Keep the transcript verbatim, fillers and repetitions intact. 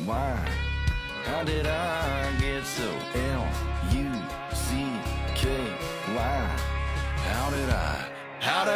Why? How did I get so L U C K Y? How did I? How did